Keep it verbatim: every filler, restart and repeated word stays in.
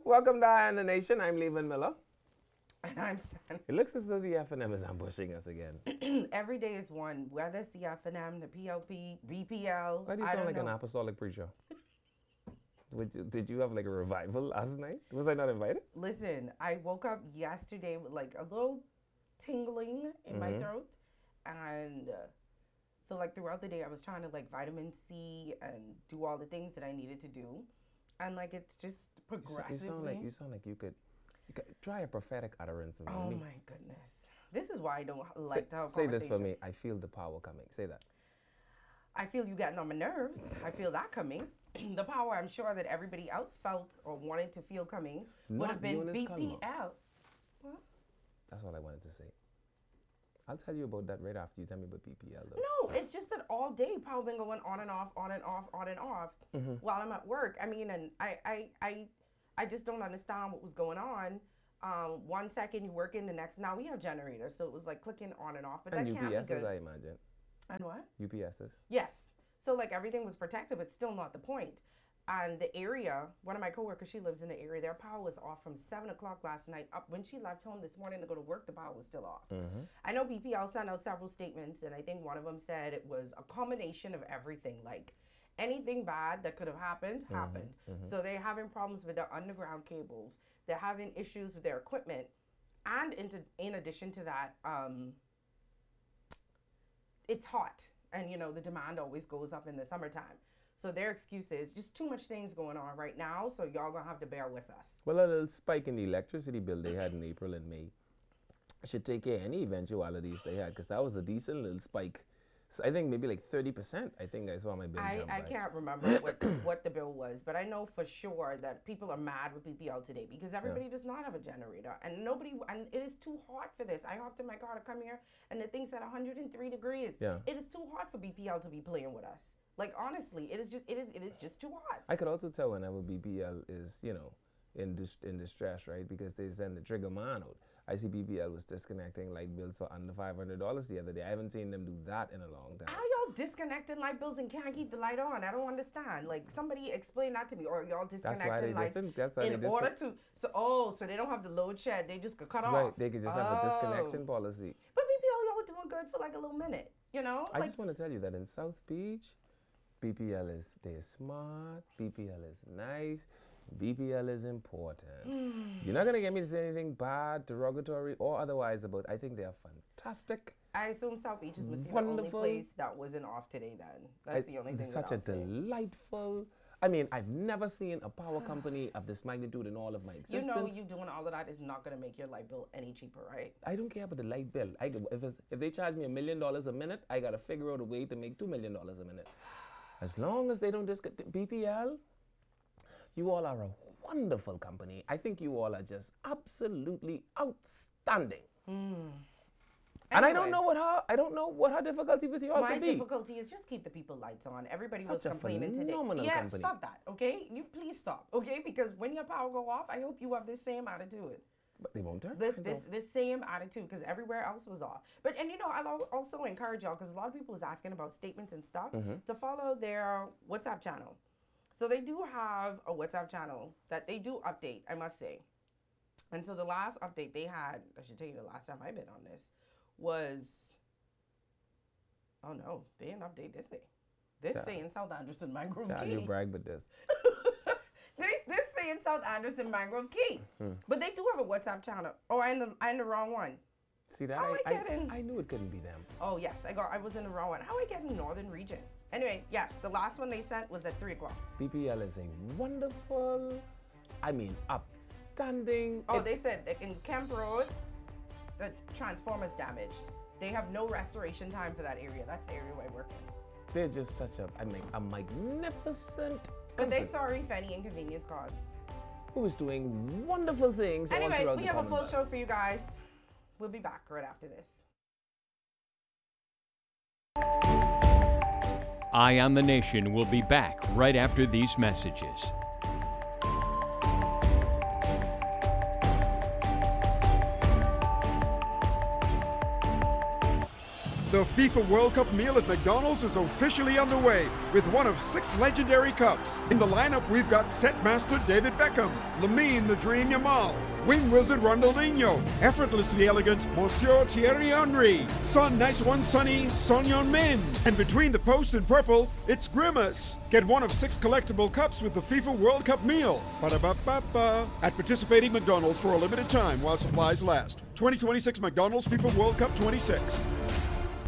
Welcome to Eye on the Nation. I'm Levan Miller. And I'm San. It looks as though the F and M is ambushing us again. Every day is one. Whether it's the F and M, the P L P, B P L. Why do you I sound don't like know. an apostolic preacher? Would you, did you have like a revival last night? Was I not invited? Listen, I woke up yesterday with like a little tingling in my throat. And uh, so like throughout the day, I was trying to like vitamin C and do all the things that I needed to do. And like it's just You progressively. sound like you sound like you could, you could try a prophetic utterance from Oh me. my goodness. This is why I don't Say, like to have say this for conversation. me. I feel the power coming. Say that. I feel you getting on my nerves. I feel that coming. The power I'm sure that everybody else felt or wanted to feel coming would Not have been Eunice B Culmer. P L. That's all I wanted to say. I'll tell you about that right after you tell me about B P L though. No, it's just that all day power been going on and off, on and off, on and off while I'm at work. I mean, and I, I, I, I just don't understand what was going on. Um, one second you're working, the next now we have generators, so it was like clicking on and off. But And that can't be U P Ss, good. I imagine. And what? U P Ss. Yes. So like everything was protected, but still not the point. And the area, one of my coworkers, she lives in the area. Their power was off from seven o'clock last night. Up when she left home this morning to go to work, the power was still off. I know B P L sent out several statements, and I think one of them said it was a combination of everything. Like anything bad that could have happened happened. So they're having problems with their underground cables. They're having issues with their equipment, and into in addition to that, um, it's hot, and you know the demand always goes up in the summertime. So their excuse is just too much things going on right now, so y'all gonna have to bear with us. Well, a little spike in the electricity bill they had in April and May should take care of any eventualities they had, because that was a decent little spike. So I think maybe like thirty percent. I think I saw my bill I, jump I by. can't remember what, what the bill was, but I know for sure that people are mad with B P L today because everybody does not have a generator, and nobody, and it is too hot for this. I hopped in my car to come here, and the thing's at one hundred three degrees. Yeah. It is too hot for B P L to be playing with us. Like honestly, it is just it is it is just too hot. I could also tell whenever B P L is, you know, in dis- in distress, right? Because they send the trigger man out. I see B P L was disconnecting light bills for under five hundred dollars the other day. I haven't seen them do that in a long time. How y'all disconnecting light bills and can't keep the light on? I don't understand. Like somebody explain that to me. Or y'all That's why disconnecting they lights dis- that's why in they order discon- to so oh so they don't have the load shed. They just could cut Right, off. they could just have a Oh. disconnection policy. But B P L y'all were doing good for like a little minute. You know. I like, just want to tell you that in South Beach, B P L is they're smart. B P L is nice. B P L is important. You're not gonna get me to say anything bad, derogatory, or otherwise about. I think they are fantastic. I assume South Beach is must be the Wonderful. only place that wasn't off today. Then that's I- the only thing. Such that a I'll say. delightful. I mean, I've never seen a power company of this magnitude in all of my You existence. know, you doing all of that is not gonna make your light bill any cheaper, right? I don't care about the light bill. I, if, it's, if they charge me a million dollars a minute, I gotta figure out a way to make two million dollars a minute. As long as they don't disconnect B P L, you all are a wonderful company. I think you all are just absolutely outstanding. And I don't Anyway. know what her I don't know what her difficulty with you all My could be. difficulty is just keep the people lights on. Everybody was Such a complaining today. phenomenal Yeah, company. stop that, okay? You please stop, okay? Because when your power go off, I hope you have this same attitude. But they won't turn. This turn this off. this same attitude, because everywhere else was off. But and you know, I'll al- also encourage y'all because a lot of people was asking about statements and stuff to follow their WhatsApp channel. So they do have a WhatsApp channel that they do update, I must say. And so the last update they had, I should tell you the last time I've been on this, was oh no, they didn't update this day. This Child. say in South Anderson Mangrove Child, Key. you brag with this. This this say in South Anderson Mangrove Key. But they do have a WhatsApp channel. Oh, I in the I in the wrong one. See that? How I, I get in? I, I knew it couldn't be them. Oh yes, I got I was in the wrong one. How I get in Northern Region? Anyway, yes, the last one they sent was at three o'clock. B P L is a wonderful, I mean, upstanding. Oh, it- they said that in Kemp Road, the transformer's damaged. They have no restoration time for that area. That's the area I work in. they're just such a, I mean, a magnificent But they company sorry if any inconvenience caused. who is doing wonderful things all Anyway, throughout we the have a full Commonwealth. show for you guys. We'll be back right after this. Eye on the Nation will be back right after these messages. The FIFA World Cup meal at McDonald's is officially underway with one of six legendary cups. In the lineup, we've got set master David Beckham, Lamine the Dream Yamal, wing wizard Ronaldinho, effortlessly elegant Monsieur Thierry Henry, Son Nice One Sonny Son Heung-min, and between the post in purple, it's Grimace. Get one of six collectible cups with the FIFA World Cup meal. Ba-da-ba-ba-ba. At participating McDonald's for a limited time while supplies last. twenty twenty-six McDonald's FIFA World Cup twenty-six.